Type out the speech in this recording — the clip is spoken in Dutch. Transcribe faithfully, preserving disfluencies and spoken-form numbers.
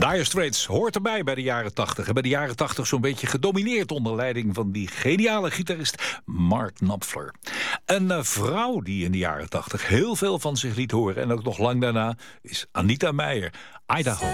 Dire Straits hoort erbij bij de jaren tachtig. En bij de jaren tachtig zo'n beetje gedomineerd onder leiding van die geniale gitarist Mark Knopfler. Een uh, vrouw die in de jaren tachtig heel veel van zich liet horen en ook nog lang daarna is Anita Meijer. Idaho.